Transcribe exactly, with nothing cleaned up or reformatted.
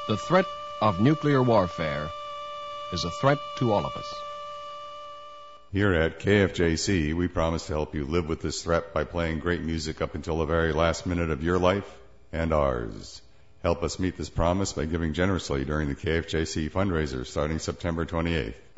The threat of nuclear warfare is a threat to all of us. Here at K F J C, we promise to help you live with this threat by playing great music up until the very last minute of your life and ours. Help us meet this promise by giving generously during the K F J C fundraiser starting September twenty-eighth.